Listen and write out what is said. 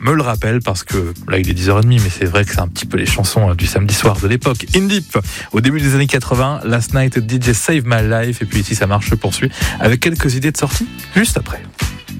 me le rappelle parce que là il est 10h30, mais c'est vrai que c'est un petit peu les chansons du samedi soir de l'époque. In Deep, au début des années 80, Last Night DJ Save My Life, et puis ici ça marche, je poursuis avec quelques idées de sortie juste après.